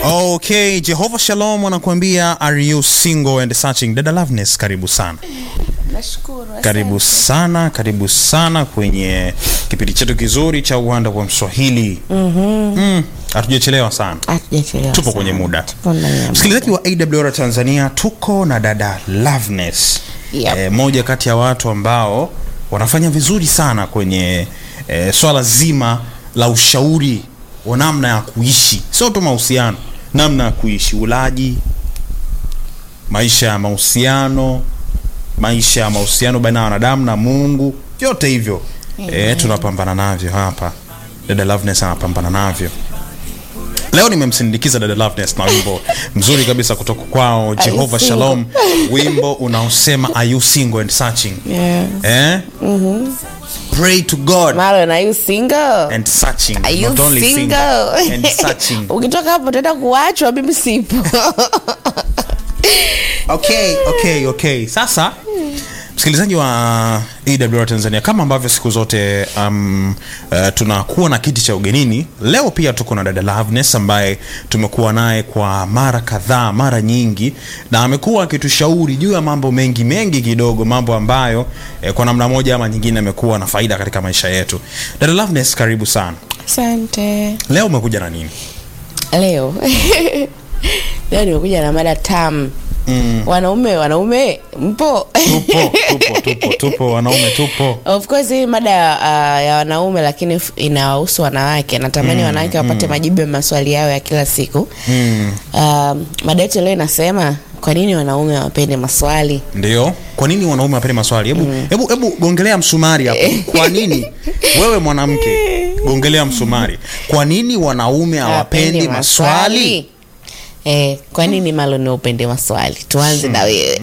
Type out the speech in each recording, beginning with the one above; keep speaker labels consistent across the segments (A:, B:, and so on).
A: Okay, Jehovah Shalom wanakuambia are you single and searching? Dada Loveness, karibu sana.
B: Nashukuru.
A: Karibu sana kwenye kipindi chetu kizuri cha Uwanda wa Mswahili. Hatujachelewa sana. Tupo kwenye muda. Msikilizaji wa AWR Tanzania, tuko na dada Loveness.
B: Yep.
A: Moja kati ya watu ambao wanafanya vizuri sana kwenye swala zima la ushauri wa namna ya kuishi. Sio tu mahusiano, namna ya kuishi, ulaji, maisha ya mahusiano baina ya wanadamu na Mungu, yote hivyo. Tunapambana navyo hapa. Dada Loveness anapambana navyo. Leo nimemsindikiza dada Loveness na wimbo mzuri kabisa kutoka kwao Jehovah Shalom, wimbo unaosema are you single and searching? Pray to God.
B: Marlon, are you single
A: and searching?
B: Are you
A: Not only
B: single
A: and searching.
B: Ukitoka hapo utaenda kuachwa, mimi sipo.
A: Okay. Sasa msikilizaji wa AWR Tanzania, kama ambavyo siku zote tunakuwa na kiti cha ugenini, leo pia tuko na dada Loveness ambaye tumekuwa naye kwa mara nyingi, na amekuwa akitushauri juu ya mambo mengi kidogo, mambo ambayo kwa namna moja ama nyingine amekuwa na faida katika maisha yetu. Dada Loveness, karibu sana.
B: Asante.
A: Leo umekuja na nini?
B: Leo nimekuja na mada tamu. Wanaume mpo?
A: Tupo wanaume tupo.
B: Of course hii mada ya wanaume, lakini inawahusu wanawake. Natamani wanawake wapate majibu ya maswali yao ya kila siku. Mada yetu leo inasema kwa nini wanaume hawapende maswali?
A: Ndio. Kwa nini wanaume hawapende maswali? Hebu gongelea msumari hapo. Kwa nini? Wewe mwanamke, gongelea msumari. Kwa nini wanaume hawapendi maswali?
B: Kwa nini Marlon upende maswali? Tuanze na wewe.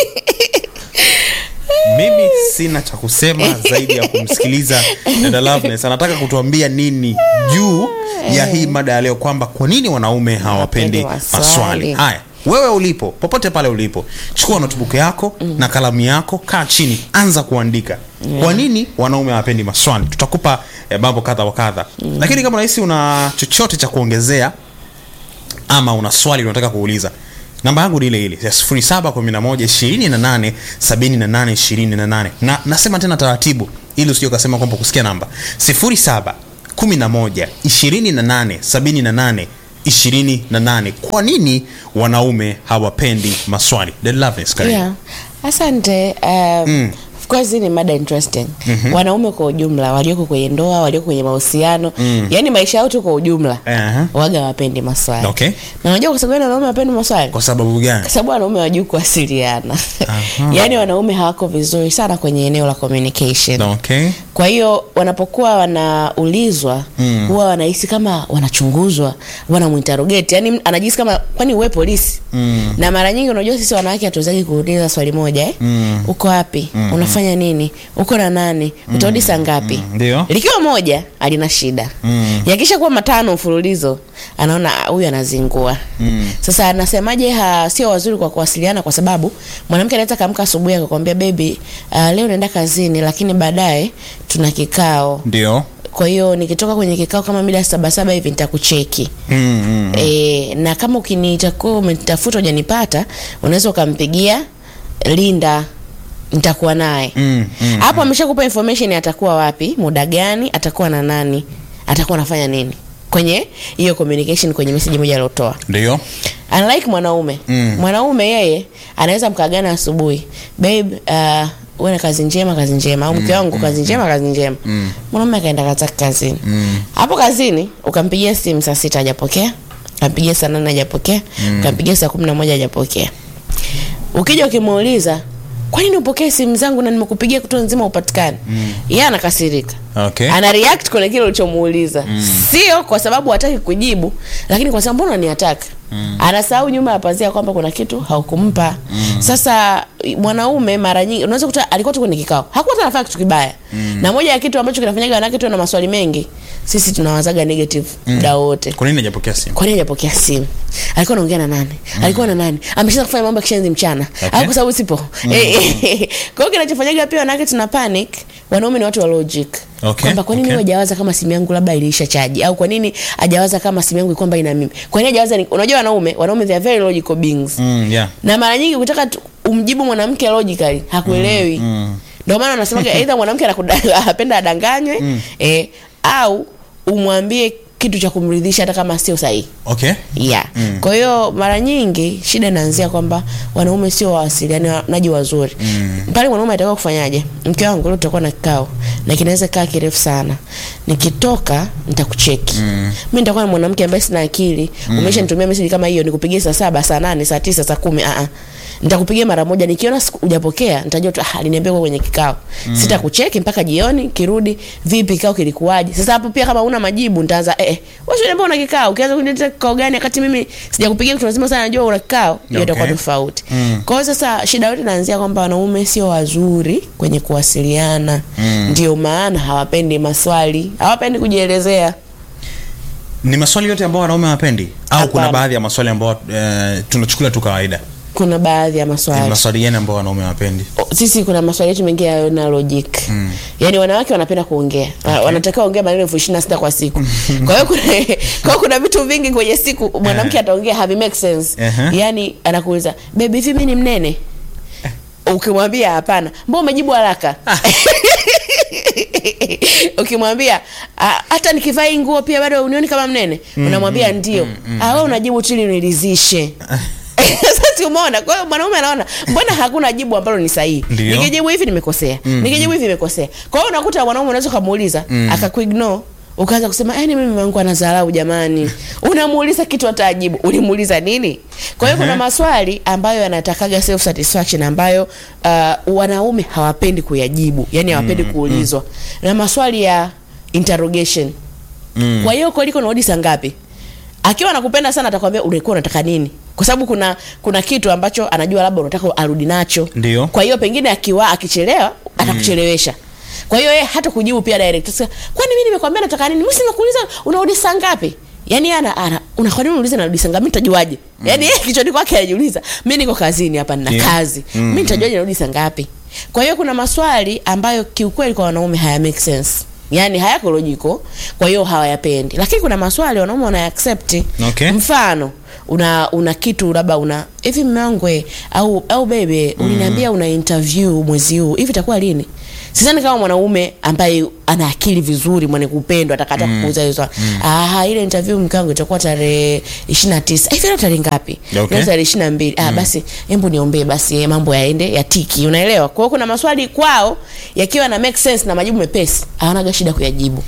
A: Mimi sina cha kusema zaidi ya kumsikiliza dada Loveness anataka kutuambia nini juu ya hii mada ya leo, kwamba kwa nini wanaume hawapendi maswali. Haya, wewe ulipo, popote pale ulipo, chukua notebook yako na kalamu yako, kaa chini, anza kuandika. Kwa nini wanaume hawapendi maswali? Tutakupa mambo kadha wa kadha. Lakini kama unahisi una chochote cha kuongezea ama una swali unataka kuuliza, namba yangu ni ile 0711287828. Na nasema tena taratibu ili usije ukasema kwamba kusikia namba. 0711287828. Kwa nini wanaume hawapendi maswali? Dada Loveness, karibu.
B: Yeah. Asante. Of course ni mada interesting. Wanaume kwa ujumla, walioko kwenye ndoa, walioko kwenye mahusiano, yani maisha yao tu kwa ujumla, waga wapendi maswali.
A: Okay.
B: Na unajua kwa sababu wanaume wapendi maswali?
A: Kwa sababu gani? Kwa
B: sababu wanaume hawajui kuwasiliana. Yani wanaume hawako vizuri sana kwenye eneo la communication.
A: Okay.
B: Kwa hiyo wanapokuwa wanaulizwa, huwa wanahisi kama wanachunguzwa, wanamuinterrogate. Yani anajisikia kama kwani wewe polisi? Na mara nyingi unajua sisi wanawake hatuwezagi kuuliza swali moja, uko wapi? Unafanya nini? Uko na nani? Utarudi saa ngapi?
A: Ndio.
B: Likiwa moja alina shida. Yakisha kuwa matano mfululizo, anaona huyu anazingua. Sasa anasemaje sio wazuri kwa kuwasiliana, kwa sababu mwanamke anaweza kaamka asubuhi akakwambia baby, leo naenda kazini lakini baadaye tuna kikao.
A: Ndio.
B: Kwa hiyo nikitoka kwenye kikao kama mida 7 hivi nitakucheki. Na kama ukinitakuwa umenitafuta hujanipata, unaweza ukampigia Linda, nitakuwa naye. Hapo ameshakupa information atakuwa wapi, muda gani, atakuwa na nani, atakuwa anafanya nini kwenye hiyo communication, kwenye message moja aliyotoa.
A: Ndio.
B: Unlike mwanaume. Mwanaume yeye anaweza mkagana asubuhi, babe, wewe kazi njema, au mke wangu kazi njema. Mwanaume akaenda kazini. Hapo kazini ukampigia simu saa 6 hajapokea, ukampigia saa 8 hajapokea, ukampigia saa 11 hajapokea. Ukija ukimuuliza, kwa nini upokee simu zangu na nimekupigia kutoa nzima upatikane? Yeye anakasirika.
A: Okay.
B: Ana react kwa kile ulichomuuliza. Sio kwa sababu hataki kujibu, lakini kwa sababu mbona niataka. Anasahau nyuma ya pazia kwamba kuna kitu haukumpa. Sasa mwanaume mara nyingi unaweza kukuta alikuwa tu kwenye kikao, hakuwa anafanya kitu kibaya. Na moja ya kitu ambacho kinafanyaga wanawake tu na maswali mengi, sisi tunawazaga negative muda wote.
A: Kwa nini hajapokea simu?
B: Alikuwa anaongea na nani? Alikuwa na nani? Ameshaanza kufanya mambo ya kishenzi mchana. Au kwa sababu sipo. Kwa hiyo kinachofanyaga pia wanawake tuna panic. Wanaume ni watu wa logic. Kwamba kwa nini wewe hajawaza kama simu yangu labda iliisha chaji, au kwa nini hajawaza kama simu yangu kwamba ina mimi. Kwa nini hajawaza unajua wanaume they are very logical beings.
A: Yeah.
B: Na mara nyingi ukitaka umjibu mwanamke logically hakuelewi. Ndio maana anasema either mwanamke anapenda adanganywe au umwambie kitu cha kumridhisha hata kama sio sahihi. Yeah. Kwa hiyo mara nyingi shida inaanzia kwamba wanaume sio wasilianaji wazuri. Pale mwanaume anataka kufanyaje? Mke wangu leo tutakuwa na kikao na kinaweza kaa kirefu sana. Nikitoka nitakucheki. Mimi nitakuwa na mwanamke ambaye sina akili. Umeshanitumia message kama hiyo nikupigie saa 7, saa 8, saa 9, saa 10. Nitakupigia mara moja, nikiona hujapokea nitajua tu aliniambia kwa kwenye kikao. Sitakucheki mpaka jioni, kirudi vipi kikao kilikuwaje. Sasa hapo pia kama una majibu nitaanza wewe unaniambia una kikao, ukianza kuniletea kikao gani wakati mimi sijakupigia kitu lazima sana najua una kikao, hiyo itakuwa tofauti. Kwa hiyo sasa shida yote inaanzia kwamba wanaume sio wazuri kwenye kuwasiliana. Ndio maana hawapendi maswali, hawapendi kujielezea.
A: Ni maswali yote ambayo wanaume hawapendi au kuna baadhi ya maswali ambayo tunachukulia tu kawaida? Kuna baadhi ya maswali. Ni maswali gani ambayo wanaume hawapendi? Sisi kuna maswali yetu mengi yana logic. Yaani wanawake wanapenda kuongea. Wanataka kuongea maneno 26 kwa siku. Kwa hiyo kuna vitu vingi kwenye siku mwanamke ataongea have make sense. Yaani anakuuliza, "Baby, hivi mimi ni mnene?" Ukimwambia hapana, "Mbona umejibu haraka?" Ukimwambia hata nikivaa nguo pia bado unioni kama mnene, unamwambia ndio. Wewe unajibu chini niridhishe. Sasa umeona, kwa hiyo mwanaume anaona mbona hakuna jibu ambalo ni sahihi. Nikijibu hivi nimekosea. Nikijibu hivi nimekosea. Kwa hiyo unakuta mwanaume unaweza kumuuliza akakuignore, ukaanza kusema mimi wangu anadharau jamani. Unamuuliza kitu atajibu. Ulimuuliza nini? Kwa hiyo kuna maswali ambayo yanatakaga self satisfaction ambayo wanaume hawapendi kuyajibu. Yaani hawapendi kuulizwa. Na maswali ya interrogation. Kwa hiyo koliko unarudi saa ngapi? Akiwa anakupenda sana atakwambia ulikuwa unataka nini? Kwa sababu kuna kitu ambacho anajua labda unataka arudi nacho. Ndiyo. Kwa hiyo pengine akichelewa atakuchelewesha. Kwa hiyo yeye hata kujibu pia direct. Sasa kwani mimi nimekwambia nataka nini? Mimi nimekuuliza unarudi saa ngapi? Yaani unakwambia unauliza narudi saa ngapi? Mimi nitajuaje? Yaani yeye kichwani kwake anajiuliza, mimi niko kazini hapa nina kazi. Mimi nitajuaje narudi saa ngapi? Kwa hiyo kuna maswali ambayo kiukweli kwa wanaume haya make sense. Yaani hayako logical, kwa hiyo hawayapendi. Lakini kuna maswali wanaume wana accept. Mfano, una kitu labda hivi mmeongwe au bebe uliniambia una interview mwezi huu. Hivi itakuwa lini? Sidhani kama mwanaume ambaye ana akili vizuri mwenye kupendwa atakata kuuza hizo. Ile interview mkangu itakuwa tarehe 29. Hivi leo tarehe ngapi? Leo tarehe 22. Basi hebu niombe basi mambo yaende ya tiki. Unaelewa? Kwa hiyo kuna maswali kwao yakiwa na make sense na majibu mepesi, hawanaga shida kuyajibu.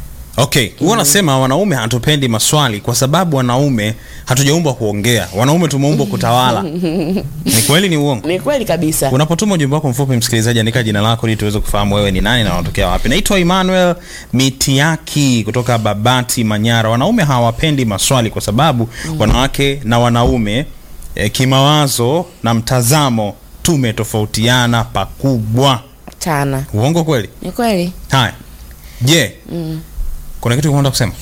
A: Huwa nasema wanaume hatupendi maswali kwa sababu wanaume hatujaumbwa kuongea. Wanaume tumeumbwa kutawala. Ni kweli ni uongo? Ni kweli kabisa. Unapotuma ujumbe wako mfupi msikilizaji, andika jina lako ili tuweze kufahamu wewe ni nani na unatokea wapi. Naitwa Emmanuel Mitiaki kutoka Babati, Manyara. Wanaume hawapendi maswali kwa sababu wanawake na wanaume kimawazo na mtazamo tumetofautiana pakubwa sana. Uongo kweli? Ni kweli. Haya. Je, kuna kitu unataka kusema?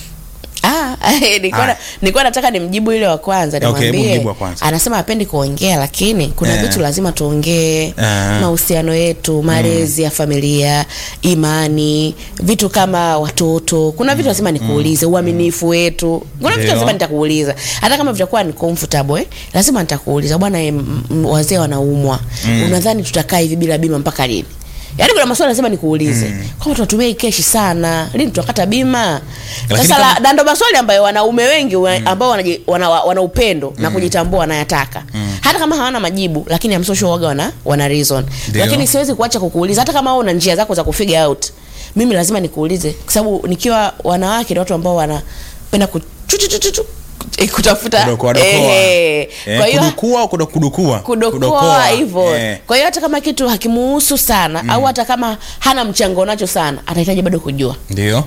A: Nilikuwa nataka nimjibu ile wa kwanza, nimwambie. Anasema hapendi kuongea lakini kuna vitu lazima tuongee. Mahusiano yetu, malezi ya familia, imani, vitu kama watoto. Kuna vitu lazima nikuulize, uaminifu wetu. Kuna vitu lazima nitakuuliza. Hata kama vitakuwa ni comfortable, lazima nitakuuliza. Bwana, wazee wanaumwa. Unadhani tutakaa hivi bila bima mpaka lini? Yaani kuna maswali lazima nikuulize. Kama tunatumia keshi sana, lini tutakata bima? Sasa ndio maswali ambayo wanaume wengi ambao wana upendo na kujitambua wanayataka. Hata kama hawana majibu, lakini I'm so sure wana reason. Lakini siwezi kuacha kukuuliza hata kama una njia zako za kufigure out. Mimi lazima nikuulize kwa sababu nikiwa wanawake ni watu ambao wanapenda kutafuta kwa hiyo kudukua hivyo. Kwa hiyo hata kama kitu hakimuhusu sana au hata kama hana mchango nacho sana, atahitaji bado kujua. Ndio.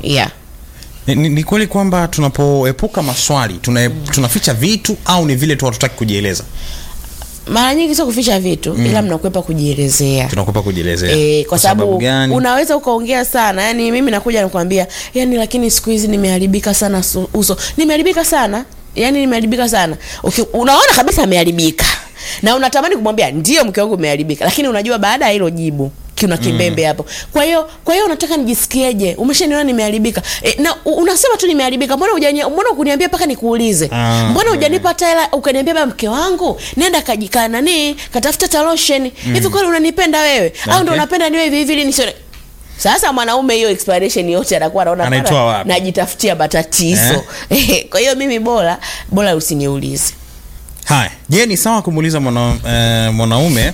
A: Ni kweli kwamba tunapoepuka maswali tunaficha vitu au ni vile tu hatutaki kujieleza? Mara nyingi sio kuficha vitu ila mnakwepa kujielezea. Tunakwepa kujielezea. Kwa sababu unaweza ukaongea sana. Yaani mimi nakuja nakwambia, lakini siku hizi nimeharibika sana uso. Nimeharibika sana. Nimeharibika sana. Unaona kabisa ameharibika. Na unatamani kumwambia ndio mke wangu umeharibika, lakini unajua baada ya hilo jibu
B: kuna kimbembe hapo. Kwa hiyo unataka nijisikieje? Umeshaniona nimeharibika. Na unasema tu nimeharibika. Mbona kuniambia paka nikuulize? Mbona hujanipa hata hela ukaniambia baba mke wangu nenda kajikana katafuta lotion. Hivi kweli unanipenda wewe? Au ndio unapenda niwe hivi hivi nisione? Sasa mwanaume hiyo expiration yote anakuwa anaona najitafutia matatizo. Kwa hiyo mimi bora usiniulize.
A: Haya, je, ni sawa kumuuliza mwanaume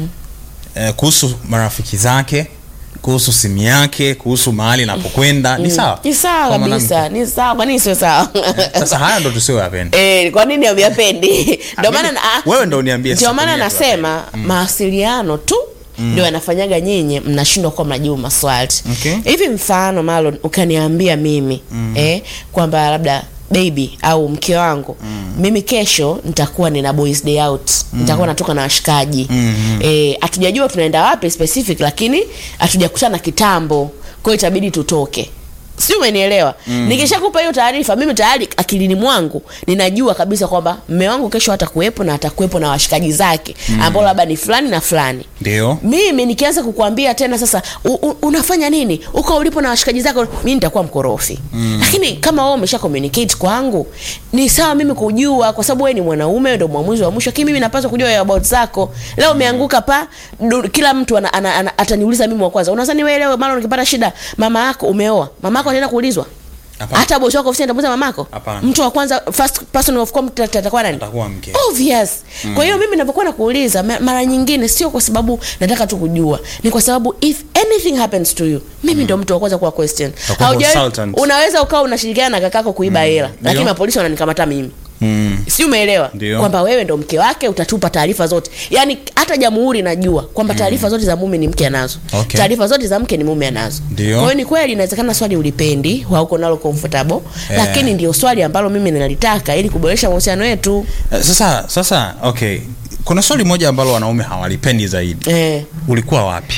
A: kuhusu marafiki zake, kuhusu simu yake, kuhusu mahali anapokwenda? Ni sawa?
B: Ni sawa kabisa. Ni sawa. Kwa nini sio sawa?
A: Sasa haya ndo tusiyoyapenda.
B: Kwa nini huyapendi? Ndio maana
A: wewe ndo uniambie sasa.
B: Ndio maana nasema mawasiliano tu ndio yanafanyaga nyinyi mnashindwa kwa mnajibu maswali. Hivi mfano Marlon ukaniambia mimi kwamba labda baby au mke wangu mimi kesho nitakuwa nina boys day out, nitakuwa natoka na washikaji, hatujajua tunaenda wapi specific, lakini hatujakutana kitambo, kwa hiyo itabidi tutoke. Si umenielewa? Nikishakupa hiyo taarifa mimi tayari akilini mwangu ninajua kabisa kwamba mume wangu kesho hatakuepo na atakuepo na washikaji zake ambao labda ni fulani na fulani.
A: Ndio.
B: Mimi nikianza kukuambia tena sasa unafanya nini? Uko ulipo na washikaji zako, mimi nitakuwa mkorofi. Lakini kama wewe umesha communicate kwangu, ni sawa mimi kujua kwa sababu wewe ni mwanaume ndio mwamuzi wa mwisho. Lakini mimi napaswa kujua about zako. Leo umeanguka kila mtu ataniuliza mimi wa kwanza. Unadhani wewe leo mara ukipata shida mama yako umeoa? Mama yako anaenda kuulizwa? Hata bosi wako ofisini atamuuliza mamako? Mtu wa kwanza first person of contact atakuwa nani?
A: Atakuwa mke.
B: Obvious. Kwa hiyo mimi ninapokuwa nakuuliza mara nyingine sio kwa sababu nataka tu kujua, ni kwa sababu if anything happens to you, mimi ndio mtu wa kwanza kwa question. Unaweza ukawa unashirikiana na kakako kuiba hela, lakini mapolisi wananikamata mimi. Si umeelewa? Kwamba wewe ndo mke wake, utatupa taarifa zote. Yaani hata jamhuri najua kwamba taarifa zote za mume ni mke anazo. Taarifa zote za mke ni mume anazo. Kwa hiyo ni kweli inawezekana swali ulipendi, hauko nalo comfortable, lakini ndio swali ambalo mimi ninalitaka ili kuboresha mahusiano yetu.
A: Sasa okay. Kuna swali moja ambalo wanaume hawalipendi zaidi. Ulikuwa wapi?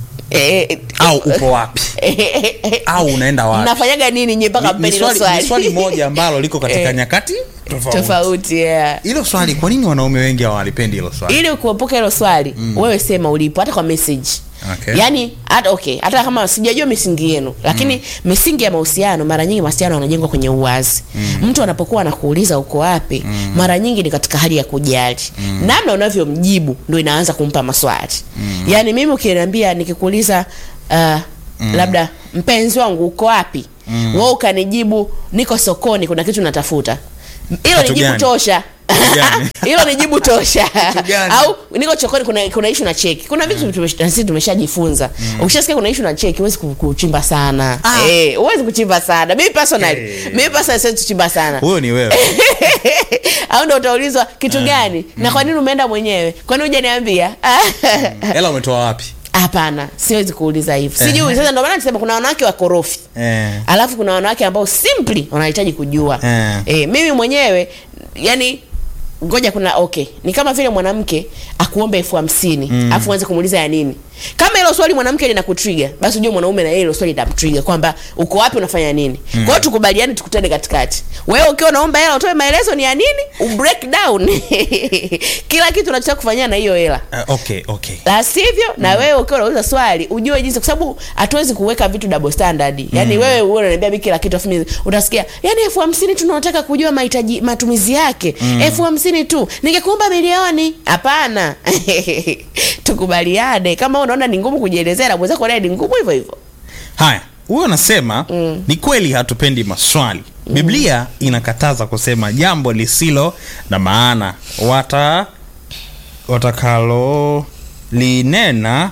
A: Au upo wapi? Au unaenda wapi?
B: Nafanyaga nini nye mpaka mpeni hilo swali?
A: Ni swali moja ambalo liko katika nyakati
B: tofauti.
A: Hilo swali kwa nini wanaume wengi hawalipendi hilo swali?
B: Ili kuepuka hilo swali, wewe sema ulipo hata kwa message. Yaani hata kama sijajua misingi yenu, lakini misingi ya mahusiano mara nyingi mahusiano yanajengwa kwenye uwazi. Mtu anapokuwa anakuuliza uko wapi, mara nyingi ni katika hali ya kujali. Namna unavyomjibu ndio inaanza kumpa maswali. Yaani mimi ukiniambia nikikuuliza labda mpenzi wangu uko wapi, wewe ukanijibu niko sokoni kuna kitu natafuta, hilo ni jibu tosha. Hilo ni jibu tosha. Au niko chokoni kuna issue na cheki. Kuna vitu sisi tumeshajifunza. Ukishasikia kuna issue na cheki huwezi kuchimba sana. Huwezi kuchimba sana. Mimi personally sasa tuchimba sana.
A: Wewe ni wewe.
B: Au ndio utaulizwa kitu gani? Na kwa nini umeenda mwenyewe? Kwa nini hujaniambia?
A: Hela umetoa wapi?
B: Hapana, siwezi kuuliza hivyo. Sijui. Sasa ndio maana nasema kuna wanawake wakorofi. Alafu kuna wanawake ambao simply wanahitaji kujua. Mimi mwenyewe yani ngoja ni kama vile mwanamke akuombe 50,000 afu uanze kumuuliza ya nini. Kama hilo swali mwanamke linakutrigger, basi unajua mwanaume na hilo swali litamtrigger kwamba uko wapi unafanya nini. Kwa hiyo tukubaliane tukutane katikati. Wewe ukiwa unaomba hela utoe maelezo ni ya nini? Break down. Kila kitu unachotaka kufanyia na hiyo hela.
A: Okay.
B: La sivyo na wewe ukiwa unauliza swali ujue jinsi, kwa sababu hatuwezi kuweka vitu double standard. Yaani wewe unaniambia mimi kila kitu afu utasikia yani 50,000 tunataka kujua mahitaji matumizi yake. 50,000 tu. Ningekuomba milioni. Hapana. Tukubaliane. Kama unaona ni ngumu kujielezea na mwenzako naye ni ngumu hivyo hivyo.
A: Haya, wewe unasema ni kweli hatupendi maswali. Biblia inakataza kusema jambo lisilo na maana. Watakalo linena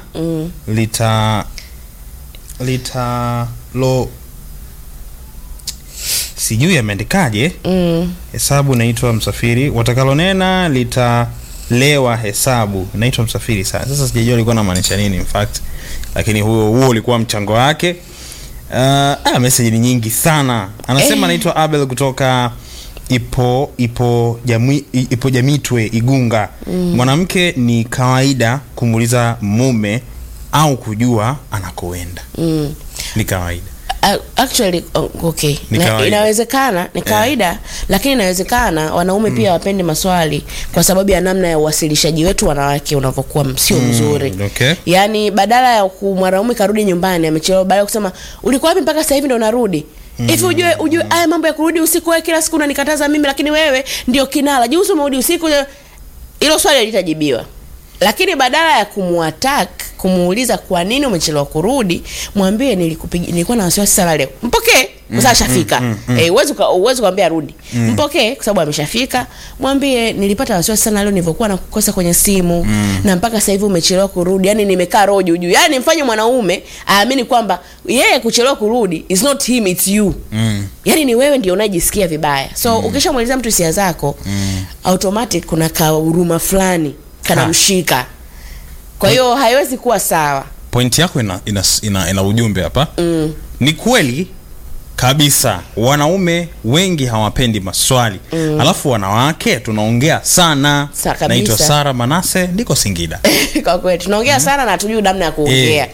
A: sijui ameandikaje. Hesabu naitwa msafiri. Watakalonena litalewa hesabu. Naitwa msafiri sana. Sasa sijajua alikuwa anamaanisha nini in fact. Lakini huo ulikuwa mchango wake. Message ni nyingi sana. Anasema naitwa Abel kutoka ipo Jamitwe Igunga. Mwanamke ni kawaida kumuuliza mume au kujua anakoenda. Ni kawaida.
B: Actually okay, inawezekana ni kawaida, lakini inawezekana wanaume pia wapendi maswali kwa sababu ya namna ya uwasilishaji wetu wanawake unavyokuwa sio mzuri.
A: Okay.
B: Yani badala ya mwanaume karudi nyumbani amechelewa, baada ya kusema ulikuwa wapi mpaka sasa hivi ndo unarudi, hivi ujue haya mambo ya kurudi usiku wewe kila siku unanikataza mimi, lakini wewe ndio kinala, juzi umerudi usiku. Hilo swali litajibiwa. Lakini badala ya kumuattack, kumuuliza kwa nini umechelewa kurudi, mwambie nilikuwa na wasiwasi sana leo. Mpokee kwa sababu shafika. Uwezo kumwambia rudi. Mpokee kwa sababu ameshafika. Mwambie nilipata wasiwasi sana leo nilipokuwa nakukosa kwenye simu na mpaka sasa hivi umechelewa kurudi. Yani nimekaa roho juu. Yani mfanye mwanaume aamini kwamba yeye kuchelewa kurudi is not him, it's you. Yani ni wewe ndio unajisikia vibaya. So ukishamueleza mtu hisia zako, automatic kuna huruma fulani kana mshika. Kwa hiyo haiwezi kuwa sawa.
A: Point yako ina ujumbe hapa. Ni kweli kabisa wanaume wengi hawapendi maswali. Alafu wanawake tunaongea sana. Naitwa Sara Manase, ndiko Singida.
B: Kwa kweli tunaongea sana na hatujui namna ya kuongea.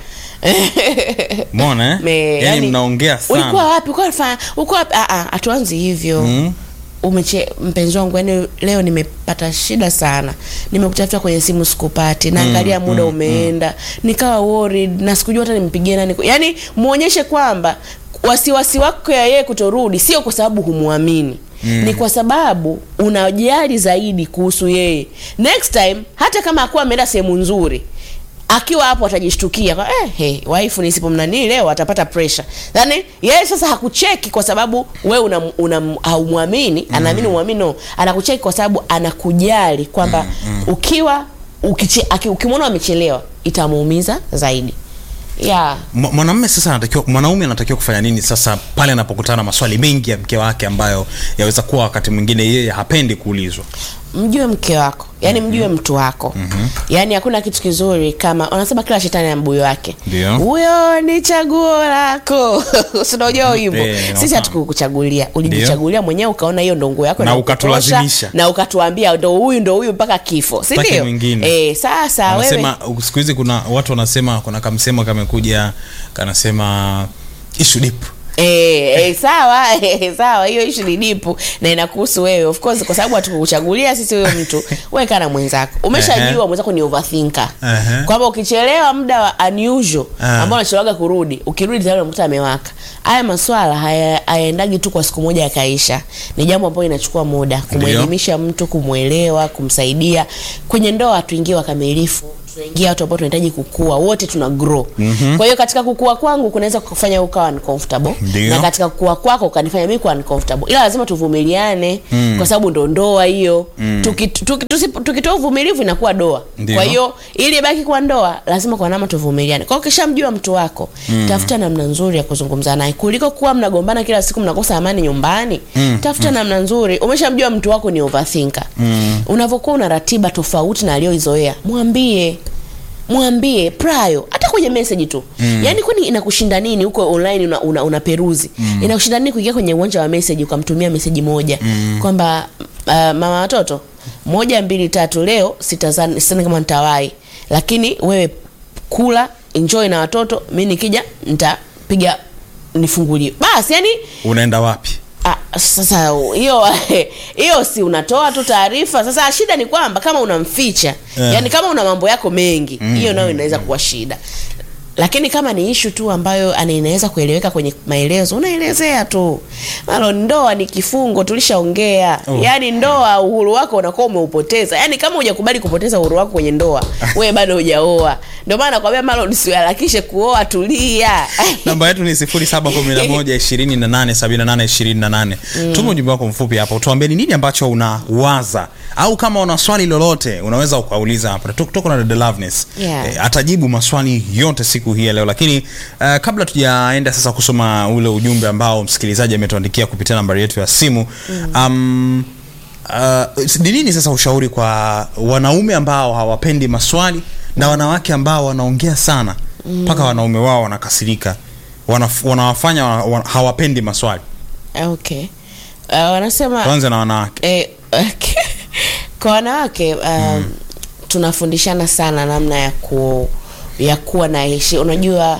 A: Mbona yani mnaongea sana.
B: Ulikuwa wapi? Uko wapi? Hatuanzi hivyo. Mpenzi wangu, yani leo nimepata shida sana, nimekutafuta kwenye simu sikupati, naangalia muda umeenda, nikawa worried na sikujua hata nimpigie nani. Yani muonyeshe kwamba wasiwasi wako ya yeye kutorudi sio kwa sababu humuamini, ni kwa sababu unajali zaidi kuhusu yeye. Next time hata kama akuwa ameenda sehemu nzuri, akiwa hapo atajishtukia kwa wife nisipomnani leo atapata pressure. Yaani yeye sasa hakucheki kwa sababu wewe haumuamini, anaamini muamini, no. Anakucheki kwa sababu anakujali kwamba ukimwona amechelewa itamuumiza zaidi.
A: Mwanamume sasa mwanaume anatakiwa kufanya nini sasa pale anapokutana maswali mengi ya mke wake ambayo yaweza kuwa wakati mwingine yeye hapendi kuulizwa?
B: Mjue mke wako, yani mjue mtu wako. Yani hakuna kitu kizuri kama wanasema kila shetani na mbuyu wake. Huyo ni chaguo lako. Usinojua hivyo. Sisi hatukukuchagulia. Ulijichagulia mwenyewe, ukaona hiyo ndo nguo yako
A: na ukatulazimisha.
B: Na ukatuambia ndo huyu mpaka kifo. Si ndio? Sasa wewe
A: wanasema siku hizi kuna watu wanasema kuna kamsemo kamekuja kanasema issue deep.
B: Sawa, sawa, hiyo issue ni deep na inakuhusu wewe of course, kwa sababu hatukukuchagulia sisi huyo mtu. Wewe kana mwenzako, umeshajua mwenzako ni overthinker. Kwamba ukichelewa muda wa unusual ambao unachelewaga kurudi, ukirudi tayari mtu amewaka. Haya maswala hayaendagi tu kwa siku moja yakaisha. Ni jambo ambalo inachukua muda kumwelimisha mtu, kumuelewa, kumsaidia. Kwenye ndoa tuingie kamilifu, tunaingia watu ambao tunahitaji kukua, wote tuna grow. Kwa hiyo katika kukua kwangu kunaweza kufanya ukawa uncomfortable, na katika kukua kwako kanifanya mimi kuwa uncomfortable. Ila lazima tuvumiliane kwa sababu ndo ndoa hiyo. Tukitoa uvumilivu inakuwa doa. Kwa hiyo ili ibaki kwa ndoa lazima kwa namna tuvumiliane. Kwa hiyo ukishamjua mtu wako, tafuta namna nzuri ya kuzungumza naye kuliko kuwa mnagombana kila siku mnakosa amani nyumbani. Tafuta namna nzuri. Umeshamjua mtu wako ni overthinker. Unavokuwa una ratiba tofauti na aliyoizoea, mwambie prior, hata kwenye message tu. Yani kwani inakushinda nini huko online una peruzi? Inakushinda nini kuingia kwenye uwanja wa message ukamtumia message moja kwamba mama watoto 1 2 3 leo sitazani kama nitawai, lakini wewe kula enjoy na watoto, mimi nikija nitapiga nifungulie. Basi yani
A: unaenda wapi?
B: Sasa hiyo si unatoa tu taarifa. Sasa shida ni kwamba kama unamficha, yani kama una mambo yako mengi, hiyo nayo inaweza kuwa shida. Lakini kama ni issue tu ambayo inaweza kueleweka kwenye maelezo, unaelezea tu. Ndoa ni kifungo, tulishaongea. Yani ndoa uhuru wako unakuwa umeupoteza. Yani kama hujakubali kupoteza uhuru wako kwenye ndoa, wewe bado hujaoa. Ndio maana nakwambia usiharakishe kuoa, tulia.
A: Namba yetu ni 0711287828. Tuma ujumbe wako mfupi hapo, tuambie nini ambacho unawaza, au kama una swali lolote unaweza ukauliza hapa. Tuko na The Loveness. Atajibu maswali yote siku hii leo. Lakini kabla tujaenda sasa kusoma ule ujumbe ambao msikilizaji ametuandikia kupitia nambari yetu ya simu, nini sasa ushauri kwa wanaume ambao hawapendi maswali na wanawake ambao wanaongea sana mpaka wanaume wao wanakasirika, wanawafanya hawapendi maswali?
B: Wanasema
A: tuanze na wanawake.
B: Kwa wanawake tunafundishana sana namna ya kuwa na heshima. Unajua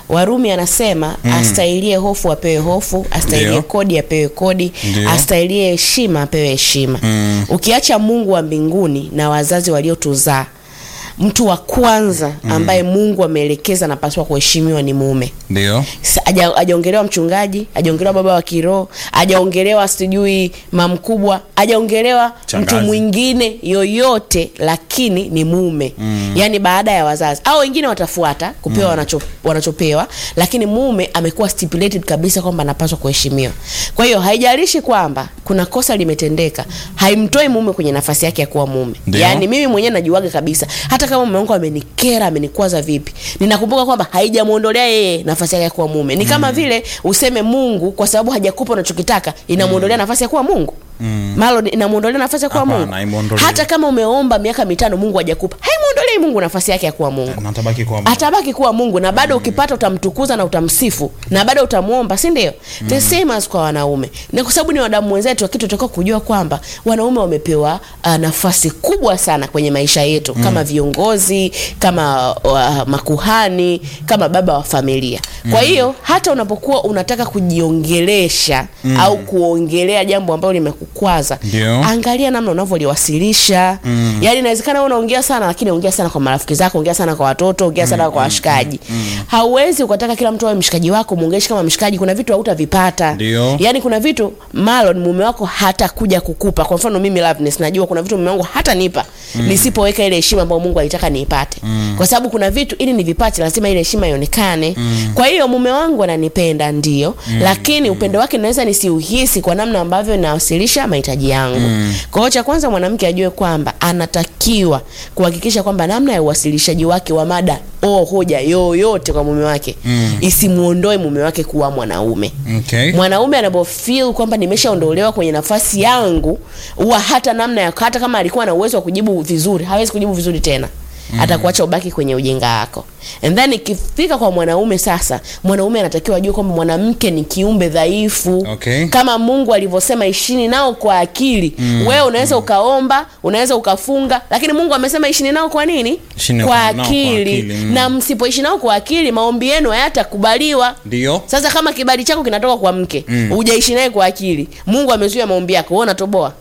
B: Warumi anasema astahiliye hofu apewe hofu, astahiliye kodi apewe kodi, astahiliye heshima apewe heshima. Ukiacha Mungu wa mbinguni na wazazi waliotuzaa, mtu wa kwanza ambaye Mungu ameelekeza napaswa kuheshimiwa ni mume.
A: Ndio.
B: Hajaongelewa mchungaji, hajaongelewa baba wa kiroho, hajaongelewa sijui mama mkubwa, hajaongelewa mtu mwingine yoyote, lakini ni mume. Yani baada ya wazazi au wengine watafuata kupewa wanachopewa, lakini mume amekuwa stipulated kabisa kwamba anapaswa kuheshimiwa. Kwa hiyo haijalishi kwamba kuna kosa limetendeka, haimtoi mume kwenye nafasi yake ya kuwa mume. Yani mimi mwenyewe najiwaga kabisa, hata kama mume wangu amenikera, amenikwaza vipi, ninakumbuka kwamba haijamuondolea yeye nafasi yake ya kuwa mume. Ni kama vile useme Mungu kwa sababu hajakupa unachokitaka inamuondolea nafasi ya kuwa Mungu. Malo inamuondolea nafasi ya kuwa Mungu. Hata kama umeomba miaka 5 Mungu hajakupa, haimuondolei Mungu nafasi yake ya kuwa Mungu.
A: Atabaki kuwa Mungu.
B: Atabaki kuwa Mungu na bado ukipata utamtukuza na utamsifu na bado utamuomba, si ndio? The same as kwa wanaume. Ni kwa sababu ni wadamu wenzetu, kitu tutakao kujua kwamba wanaume wamepewa nafasi kubwa sana kwenye maisha yetu kama viongozi, kama makuhani, kama baba wa familia. Kwa hiyo hata unapokuwa unataka kujiongelesha au kuongelea jambo ambalo limekukwaza, angalia namna unavyoliwasilisha. Yani inawezekana wewe unaongea sana, lakini ongea sana kwa marafiki zako, ongea sana kwa watoto, ongea sana kwa washikaji. Hauwezi ukataka kila mtu awe mshikaji wako, muongeeshe kama mshikaji, kuna vitu hautavipata. Yani kuna vitu Marlon mume wako hata kuja kukupa. Kwa mfano mimi Loveness najua kuna vitu mume wangu hata nipa nisipoweka ile heshima ambayo Mungu alitaka niipate. Kwa sababu kuna vitu ili nivipate lazima ile heshima ionekane. Kwa hiyo mume wangu ananipenda ndio, lakini upendo wake naweza nisiuhisi kwa namna ambavyo nawasilisha mahitaji yangu. Kwa hiyo cha kwanza mwanamke ajue kwamba anatakiwa kuhakikisha kwamba namna ya uwasilishaji wake wa mada hoja yoyote kwa mume wake isimuondoe mume wake kuwa mwanaume. Mwanaume anapofeel kwamba nimeshaondolewa kwenye nafasi yangu, huwa hata namna ya hata kama alikuwa na uwezo wa kujibu vizuri, hawezi kujibu vizuri tena. Atakuacha ubaki kwenye ujinga wako. And then ikifika kwa mwanaume sasa, mwanaume anatakiwa ajue kwamba mwanamke ni kiumbe dhaifu. Kama Mungu alivyosema ishini nao kwa akili. Wewe unaweza ukaomba, unaweza ukafunga, lakini Mungu amesema ishini nao kwa nini? Kwa akili. Na msipoishi nao kwa akili, maombi yenu hayatakubaliwa.
A: Ndio.
B: Sasa kama kibali chako kinatoka kwa mke, hujaishi naye kwa akili, Mungu amezuia maombi yako, wewe unatoboa.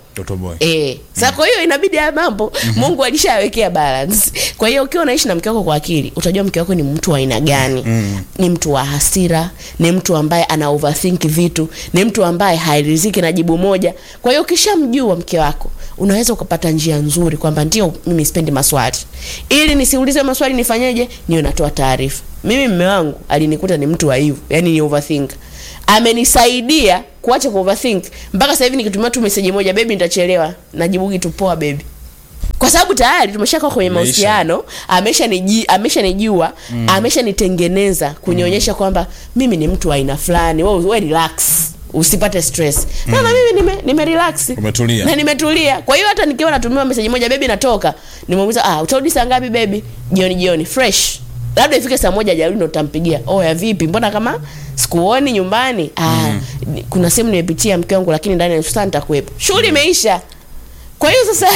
B: Sasa kwa hiyo inabidi haya mambo Mungu alishawekea balance. Kwa hiyo ukiwa unaishi na mke wako kwa akili, utajua mke wako ni mtu wa aina gani. Ni mtu wa hasira, ni mtu ambaye ana overthink vitu, ni mtu ambaye hairiziki na jibu moja. Kwa hiyo ukishamjua mke wako, unaweza ukapata njia nzuri kwamba ndio mimi sipendi maswali. Ili nisiulize maswali nifanyeje? Niyo natoa taarifa. Mimi mume wangu alinikuta ni mtu wa hivyo, yani ni overthink. Amenisaidia kuacha ku overthink. Mpaka sasa hivi nikitumia tu message moja, baby nitachelewa, najibu kitu poa baby. Kwa sababu tayari tumeshakuwa kwenye mahusiano, ameshanijua, ameshanitengeneza kunionyesha kwamba mimi ni mtu wa aina fulani. Wewe relax, usipate stress. Na mimi nimerelax.
A: Umetulia.
B: Na nimetulia. Kwa hiyo hata nikiwa natumia message moja, baby natoka, nimemuuliza utarudi saa ngapi baby? Jioni fresh. Labda ifike saa 1 hajarudi ndo utampigia. Ya vipi? Mbona kama sikuoni nyumbani? Kuna sehemu nimepitia mke wangu, lakini ndani ya saa nitakuepo. Shughuli imeisha. Kwa hiyo sasa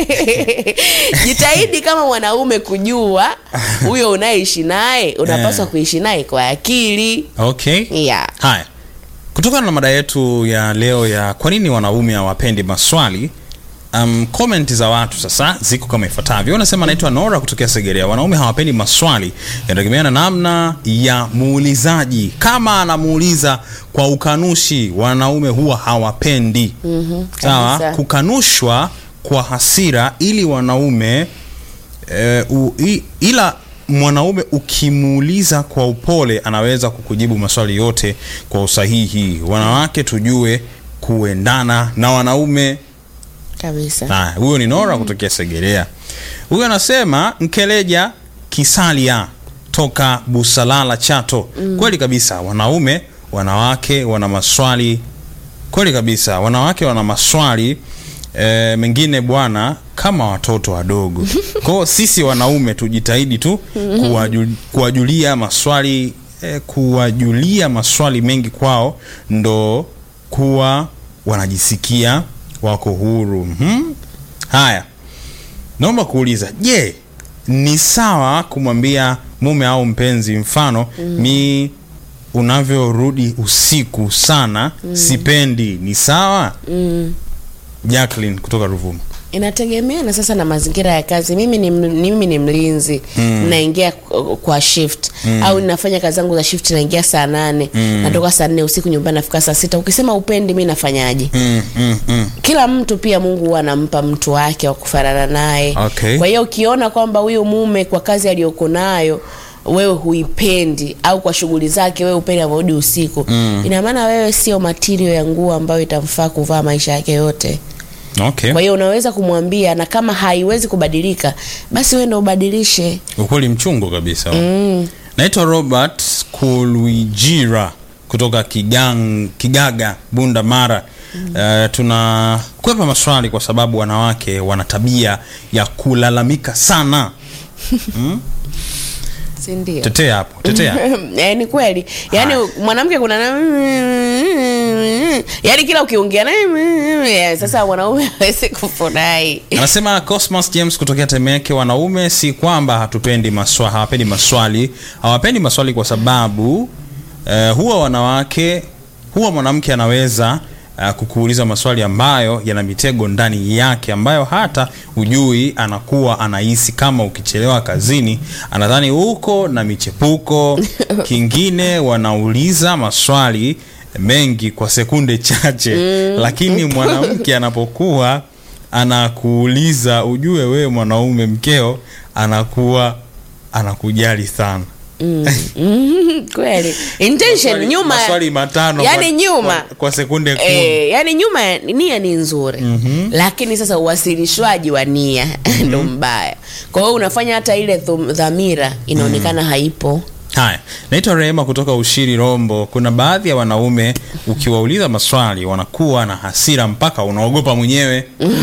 B: jitahidi kama mwanaume kujua huyo unaishi naye unapaswa kuishi naye kwa akili. Haya.
A: Kutokana na mada yetu ya leo ya kwa nini wanaume hawapendi maswali, comment za watu sasa ziko kama ifuatavyo. Unasema naitwa Nora kutokea Segerea. Wanaume hawapendi maswali, yanategemea na namna ya muulizaji. Kama anamuuliza kwa ukanushi, wanaume huwa hawapendi. Sawa? Kukanushwa kwa hasira ili wanaume ila mwanaume ukimuuliza kwa upole anaweza kukujibu maswali yote kwa usahihi. Wanawake tujue kuendana na wanaume kabisa. Huyo ni Nora kutokea Segerea. Huyo anasema Nkeleja Kisalia toka Busalala Chato. Kweli kabisa, wanawake wana maswali. Kweli kabisa, wanawake wana maswali mengine bwana kama watoto wadogo. Kwa sisi wanaume tujitahidi tu kuwajulia maswali mengi kwao, ndo kuwa wanajisikia wako huru. Haya. Naomba kuuliza, ni sawa kumwambia mume au mpenzi mfano mi unavyorudi usiku sana sipendi, ni sawa? Jacqueline kutoka Ruvuma.
B: Inategemea na sasa na mazingira ya kazi. Mimi ni mlinzi, naingia kwa shift au ninafanya kazi zangu za shift, naingia saa 8 natoka saa 4 usiku nyumbani nafika saa 6. Ukisema upendi mimi nafanyaje? Kila mtu pia Mungu huwa anampa mtu wake wa kufanana naye.
A: Okay.
B: Kwa hiyo ukiona kwamba huyo mume kwa kazi aliyoko nayo wewe huipendi au kwa shughuli zake wewe upendi arudi usiku, ina maana wewe sio material ya nguo ambayo itamfaa kuvaa maisha yake yote.
A: Okay.
B: Kwa hiyo unaweza kumwambia, na kama haiwezi kubadilika basi wewe ndio ubadilishe.
A: Ukweli mchungu kabisa. Naitwa Robert Kuluijira kutoka Kigaga, Bunda Mara. Tunakwepa maswali kwa sababu wanawake wana tabia ya kulalamika sana.
B: Ndio.
A: Tetea hapo, tetea.
B: Ni kweli. Yaani mwanamke kuna yaani kila ukiongea naye sasa wanaume hawezi kufurahi.
A: Anasema Cosmos James kutokea Temeke, wanaume si kwamba hawapendi maswali kwa sababu huwa mwanamke anaweza kukuuliza maswali ambayo yana mitego ndani yake ambayo hata ujui, anakuwa anahisi kama ukichelewa kazini anadhani uko na michepuko. Kingine wanauliza maswali mengi kwa sekunde chache, lakini mwanamke anapokuwa anakuuliza ujue wewe mwanaume mkeo anakuwa anakujali sana.
B: Kweli. Intention nyuma.
A: Maswali matano
B: yani nyuma
A: kwa sekunde 10.
B: Yani nyuma nia ni nzuri. Lakini sasa uwasilishwaji wa nia ndo mbaya. Kwa hiyo unafanya hata ile dhamira inaonekana haipo.
A: Haya, naitwa Rehema kutoka Ushiri Rombo. Kuna baadhi ya wanaume ukiwauliza maswali wanakuwa na hasira mpaka unaogopa mwenyewe.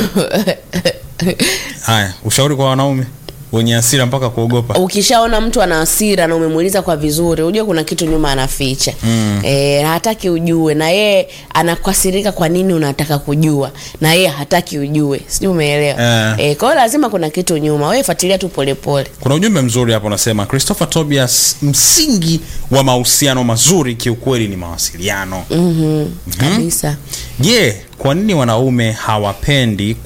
A: Haya, ushauri kwa wanaume wenye hasira mpaka kuogopa.
B: Ukishaona mtu ana hasira na umemuuliza kwa vizuri, unajua kuna kitu nyuma anaficha. Hataki ujue, na yeye anakasirika kwa nini unataka kujua, na yeye hataki ujue. Sijui umeelewa? Kwa hiyo lazima kuna kitu nyuma. Wewe fuatilia tu polepole.
A: Kuna ujumbe mzuri hapo unasema Christopher Tobias, msingi wa mahusiano mazuri kiukweli ni mawasiliano.
B: Kabisa.
A: Je, kwa nini wanaume hawapendi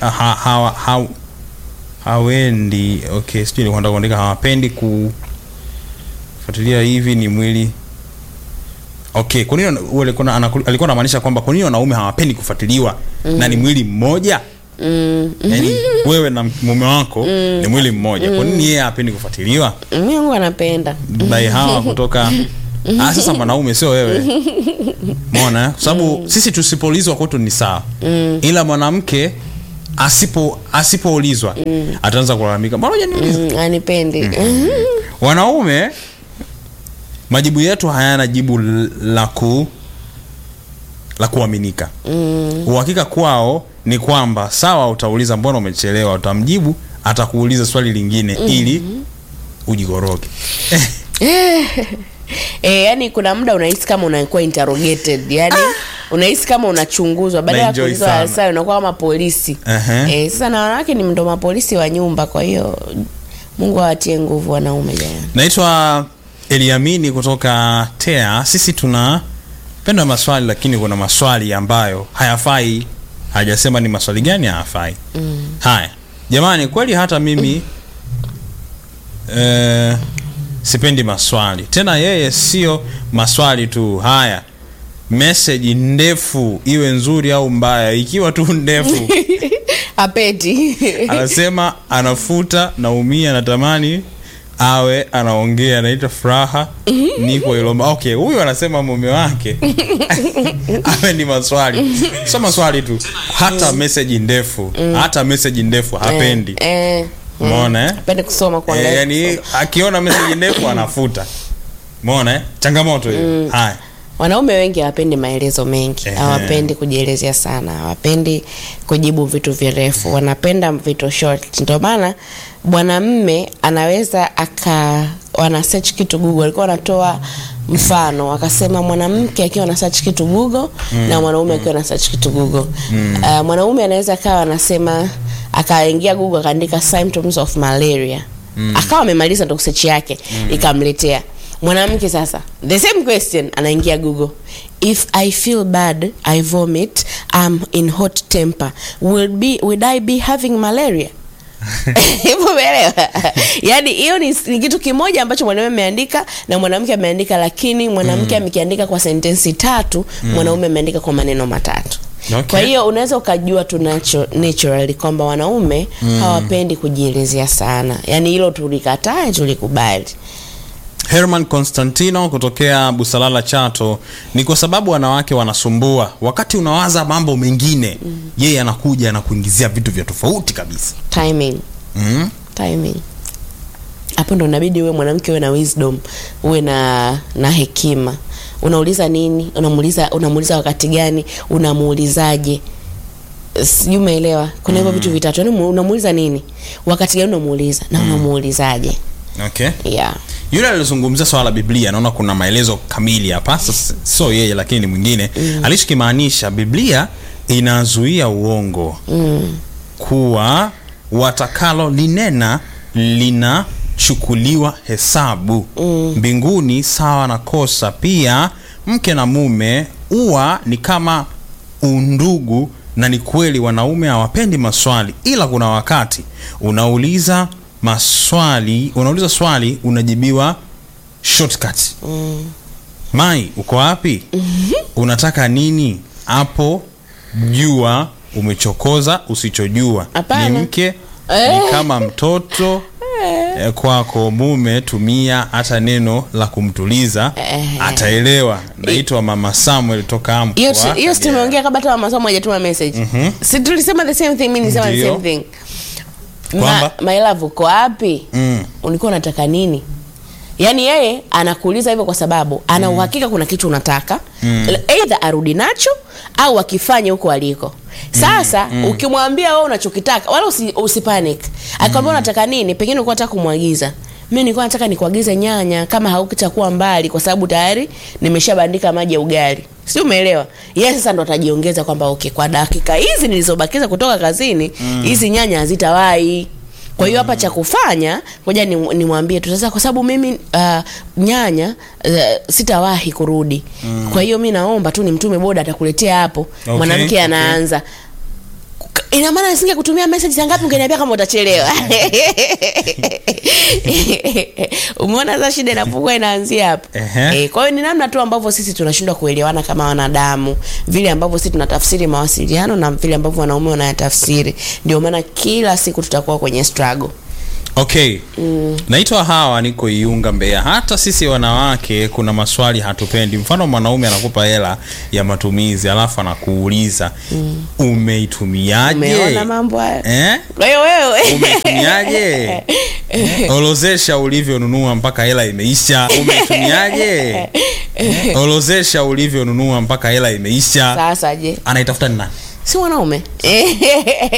A: hawendi sijui nilikuwa kuandika hawapendi kufuatilia hivi ni mwili. Kwa nini alikuwa anamaanisha kwamba kwa nini wanaume hawapendi kufuatiliwa na ni mwili mmoja? Yaani wewe na mume wako ni mwili mmoja. Kwa nini yeye hapendi kufuatiliwa?
B: Mungu anapenda.
A: Bai hawa kutoka sasa mwanaume sio wewe. Umeona? Kwa sababu sisi tusipoulizwa kwetu ni sawa. Ila mwanamke asipoulizwa ataanza kulalamika, mbona hujaniuliza?
B: Anipendi.
A: Wanaume majibu yetu hayana jibu la kuaminika. Uhakika kwao ni kwamba sawa, utauliza mbona umechelewa, utamjibu atakuuliza swali lingine ili ujigoroge.
B: Yani kuna muda unahisi kama unakuwa interrogated, yani unahisi kama unachunguzwa badala ya kuulizwa swali unakuwa kama polisi. Sasa na wanawake ni ndo mapolisi wa nyumba, kwa hiyo Mungu awatie nguvu wanaume jana.
A: Naitwa Eliamini kutoka Tea. Sisi tunapenda maswali, lakini kuna maswali ambayo hayafai. Hajasema ni maswali gani hayafai. Haya. Jamani, kweli hata mimi sipendi maswali. Tena yeye sio maswali tu. Haya, message ndefu iwe nzuri au mbaya, ikiwa tu ndefu
B: apeti.
A: Anasema anafuta, naumia, natamani awe anaongea. Naita Furaha niko Ilomba. Huyu anasema mume wake awe ni maswali. Sio maswali tu, hata message ndefu, hata message ndefu hapendi. Umeona
B: Hapendi kusoma kwa ndani.
A: Yani akiona message ndefu anafuta. Umeona changamoto hiyo. Haya.
B: Wanaume wengi hawapendi maelezo mengi. Hawapendi kujielezea sana. Hawapendi kujibu vitu virefu. Wanapenda vitu short. Ndio maana mwanamume anaweza wana search kitu Google. Alikuwa anatoa mfano akasema mwanamke akiwa ana search kitu Google na mwanaume akiwa ana search kitu Google. Mwanaume anaweza akawa anasema akaingia Google akaandika symptoms of malaria. akawa amemaliza ndo search yake ikamletea. Mwanamke sasa the same question, anaingia Google, if I feel bad, I vomit, I'm in hot temper, would I be having malaria? Yani hiyo ni kitu kimoja ambacho mwanaume ameandika na mwanamke ameandika, lakini mwanamke amekiandika kwa sentensi 3, mwanaume ameandika kwa maneno 3. Okay. Kwa hiyo unaweza ukajua tu naturally kwamba wanaume hawapendi kujielezea sana. Yani hilo tulikataa, tulikubali.
A: Herman Constantino kutokea Busalala Chato, ni kwa sababu wanawake wanasumbua. Wakati unawaza mambo mengine, yeye anakuja na kuingizia vitu vya tofauti kabisa.
B: Timing. Timing. Hapo ndo inabidi wewe mwanamke uwe na wisdom, uwe na hekima. Unauliza nini? Unamuuliza wakati gani? Unamuulizaje? Umeelewa? Kuna hivyo vitu vitatu. Yani unamuuliza nini? Wakati gani unamuuliza? Na unamuulizaje?
A: Okay.
B: Yeah.
A: Yule alizungumzia swala la Biblia, naona kuna maelezo kamili hapa. So yeye lakini ni mwingine. Alichokimaanisha, Biblia inazuia uongo. Kuwa watakalo linena linachukuliwa hesabu. Mbinguni sawa na kosa. Pia mke na mume huwa ni kama undugu, na ni kweli wanaume hawapendi maswali, ila kuna wakati unauliza swali unajibiwa shortcut. Mai, uko wapi? Unataka nini? Hapo jua umechokoza usichojua.
B: Apana.
A: Ni mke ni kama mtoto kwako. Mume tumia hata neno la kumtuliza, ataelewa. Naitwa Mama Samuel toka Ampo.
B: Hiyo tumeongea kabla hata Mama Samuel hajatuma message. Si tulisema the same thing, mimi nisema the same thing. My love, uko wapi? Ulikuwa unataka nini? Yani yeye anakuuliza hivyo kwa sababu ana uhakika kuna kitu unataka, either arudi nacho au akifanye huko aliko. Sasa ukimwambia wewe unachokitaka, wala usipanic. Akwambia unataka nini? Pengine uko unataka kumwagiza. Mimi nilikuwa nataka nikuagize nyanya kama haukitakuwa mbali, kwa sababu tayari nimeshabandika maji ya ugali. Si umeelewa? Yeye sasa ndo atajiongeza kwamba okay, kwa dakika hizi nilizobakiza kutoka kazini, hizi nyanya hazitawahi. Kwa hiyo hapa cha kufanya, ngoja nimwambie tu sasa, kwa sababu mimi nyanya sitawahi kurudi. Kwa hiyo mimi naomba tu nimtume boda atakuletea hapo. Okay, mwanamke anaanza. Ina maana nisinge kutumia message saa ngapi ungeniambia kama utachelewa? Umeona sasa shida inapokuwa inaanzia hapo. Kwa hiyo ni namna tu ambavyo sisi tunashindwa kuelewana kama wanadamu, vile ambavyo sisi tunatafsiri mawasiliano na vile ambavyo wanaume wanayatafsiri. Ndio maana kila siku tutakuwa kwenye struggle.
A: Okay. Naitwa Hawa, niko Iunga, Mbeya. Hata sisi wanawake kuna maswali hatupendi. Mfano mwanaume anakupa hela ya matumizi alafu anakuuliza umeitumiaje?
B: Umeona mambo haya? Wewe
A: umeitumiaje? Olozesha ulivyonunua mpaka hela imeisha. Umeitumiaje? Olozesha ulivyonunua mpaka hela imeisha.
B: Sasa je,
A: anaitafuta ni nani?
B: Si wanaume.